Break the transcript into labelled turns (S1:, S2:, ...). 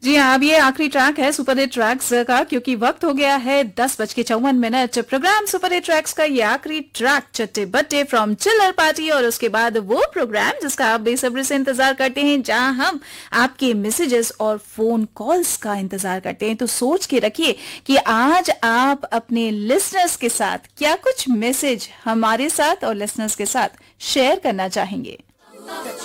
S1: जी हाँ, अब ये आखिरी ट्रैक है सुपर हिट ट्रैक्स का, क्योंकि वक्त हो गया है 10:54। प्रोग्राम सुपर हिट ट्रैक्स का ये आखिरी ट्रैक चट्टे बट्टे फ्रॉम चिल्लर पार्टी, और उसके बाद वो प्रोग्राम जिसका आप बेसब्री से इंतजार करते हैं, जहां हम आपके मैसेजेस और फोन कॉल्स का इंतजार करते हैं। तो सोच के रखिए कि आज आप अपने लिसनर्स के साथ क्या कुछ मैसेज हमारे साथ और लिसनर्स के साथ शेयर करना चाहेंगे।